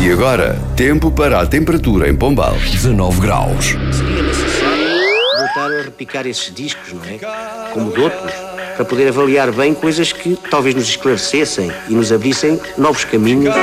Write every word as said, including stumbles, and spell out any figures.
E agora, tempo para a temperatura em Pombal. dezanove graus. Seria necessário voltar a repicar esses discos, não é? Como de outros, para poder avaliar bem coisas que talvez nos esclarecessem e nos abrissem novos caminhos.